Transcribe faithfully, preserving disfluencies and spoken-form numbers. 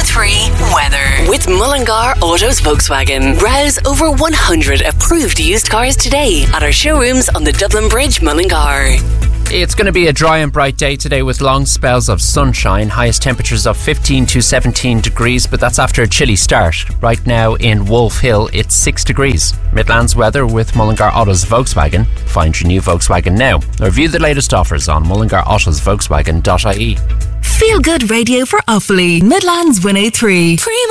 three weather. With Mullingar Autos Volkswagen. Browse over one hundred approved used cars today at our showrooms on the Dublin Bridge, Mullingar. It's going to be a dry and bright day today with long spells of sunshine. Highest temperatures of fifteen to seventeen degrees, but that's after a chilly start. Right now in Wolf Hill, it's six degrees. Midlands weather with Mullingar Autos Volkswagen. Find your new Volkswagen now. Or view the latest offers on mullingar autos volkswagen dot I E. Feel good radio for Offaly. Midlands one oh three.